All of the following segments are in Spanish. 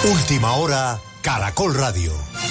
Última hora, Caracol Radio.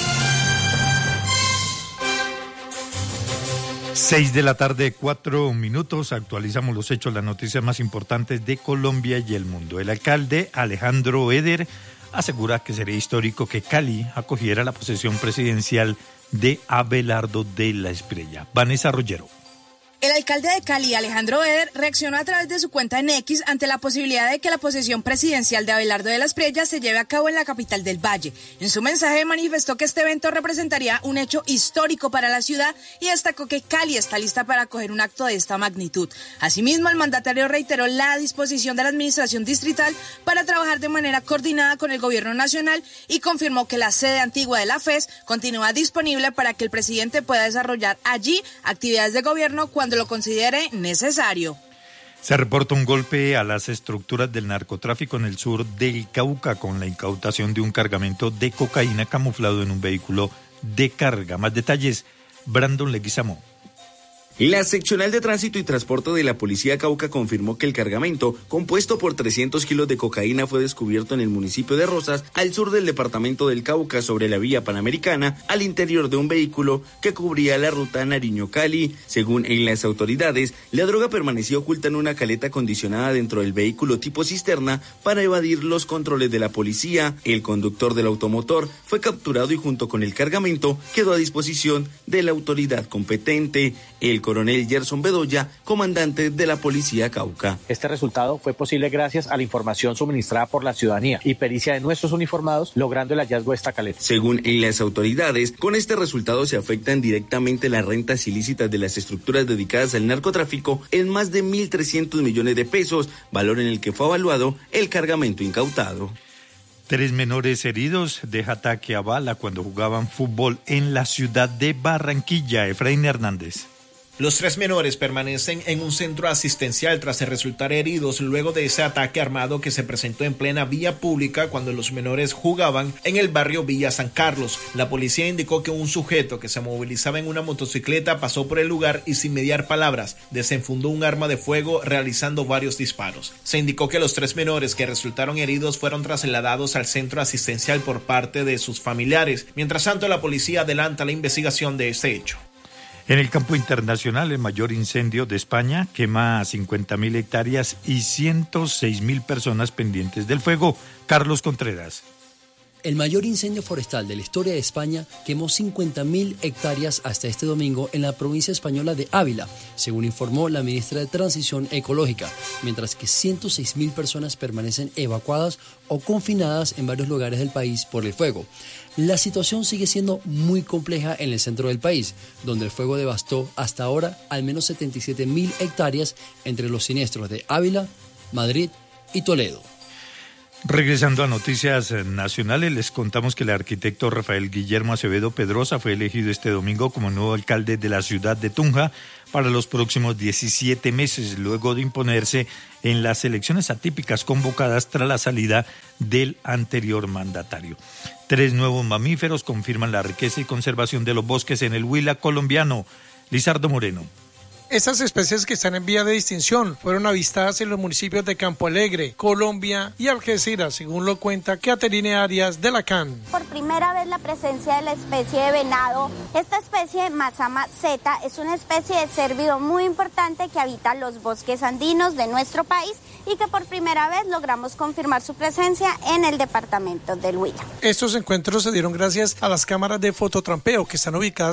6:04 p.m. Actualizamos los hechos, las noticias más importantes de Colombia y el mundo. El alcalde Alejandro Eder asegura que sería histórico que Cali acogiera la posesión presidencial de Abelardo de la Espriella. Vanessa Rollero. El alcalde de Cali, Alejandro Eder, reaccionó a través de su cuenta en X ante la posibilidad de que la posesión presidencial de Abelardo de la Espriella se lleve a cabo en la capital del Valle. En su mensaje manifestó que este evento representaría un hecho histórico para la ciudad y destacó que Cali está lista para acoger un acto de esta magnitud. Asimismo, el mandatario reiteró la disposición de la administración distrital para trabajar de manera coordinada con el gobierno nacional y confirmó que la sede antigua de la FES continúa disponible para que el presidente pueda desarrollar allí actividades de gobierno cuando lo considere necesario. Se reporta un golpe a las estructuras del narcotráfico en el sur del Cauca con la incautación de un cargamento de cocaína camuflado en un vehículo de carga. Más detalles, Brandon Leguizamo. La seccional de tránsito y transporte de la policía Cauca confirmó que el cargamento, compuesto por 300 kilos de cocaína, fue descubierto en el municipio de Rosas, al sur del departamento del Cauca, sobre la vía panamericana, al interior de un vehículo que cubría la ruta Nariño-Cali. Según en las autoridades, la droga permaneció oculta en una caleta acondicionada dentro del vehículo tipo cisterna para evadir los controles de la policía. El conductor del automotor fue capturado y junto con el cargamento quedó a disposición de la autoridad competente. El coronel Gerson Bedoya, comandante de la policía Cauca. Este resultado fue posible gracias a la información suministrada por la ciudadanía y pericia de nuestros uniformados, logrando el hallazgo de esta caleta. Según las autoridades, con este resultado se afectan directamente las rentas ilícitas de las estructuras dedicadas al narcotráfico en más de 1.300 millones de pesos, valor en el que fue evaluado el cargamento incautado. 3 menores heridos de ataque a bala cuando jugaban fútbol en la ciudad de Barranquilla. Efraín Hernández. Los 3 menores permanecen en un centro asistencial tras resultar heridos luego de ese ataque armado que se presentó en plena vía pública cuando los menores jugaban en el barrio Villa San Carlos. La policía indicó que un sujeto que se movilizaba en una motocicleta pasó por el lugar y sin mediar palabras desenfundó un arma de fuego realizando varios disparos. Se indicó que los 3 menores que resultaron heridos fueron trasladados al centro asistencial por parte de sus familiares. Mientras tanto, la policía adelanta la investigación de este hecho. En el campo internacional, el mayor incendio de España quema 50.000 hectáreas y 106.000 personas pendientes del fuego. Carlos Contreras. El mayor incendio forestal de la historia de España quemó 50.000 hectáreas hasta este domingo en la provincia española de Ávila, según informó la ministra de Transición Ecológica, mientras que 106.000 personas permanecen evacuadas o confinadas en varios lugares del país por el fuego. La situación sigue siendo muy compleja en el centro del país, donde el fuego devastó hasta ahora al menos 77.000 hectáreas entre los siniestros de Ávila, Madrid y Toledo. Regresando a noticias nacionales, les contamos que el arquitecto Rafael Guillermo Acevedo Pedrosa fue elegido este domingo como nuevo alcalde de la ciudad de Tunja para los próximos 17 meses, luego de imponerse en las elecciones atípicas convocadas tras la salida del anterior mandatario. 3 nuevos mamíferos confirman la riqueza y conservación de los bosques en el Huila colombiano. Lizardo Moreno. Estas especies que están en vía de extinción fueron avistadas en los municipios de Campo Alegre, Colombia y Algeciras, según lo cuenta Caterine Arias de la CAN. Por primera vez la presencia de la especie de venado. Esta especie, Mazama zeta, es una especie de cérvido muy importante que habita los bosques andinos de nuestro país y que por primera vez logramos confirmar su presencia en el departamento del Huila. Estos encuentros se dieron gracias a las cámaras de fototrampeo que están ubicadas